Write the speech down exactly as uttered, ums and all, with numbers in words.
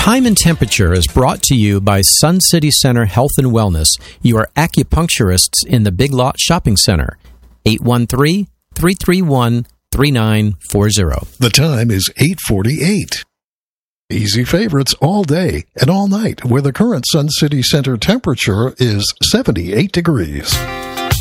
Time and Temperature is brought to you by Sun City Center Health and Wellness, your acupuncturists in the Big Lot Shopping Center. eight one three, three three one, three nine four zero. The time is eight forty-eight. Easy favorites all day and all night, where the current Sun City Center temperature is seventy-eight degrees.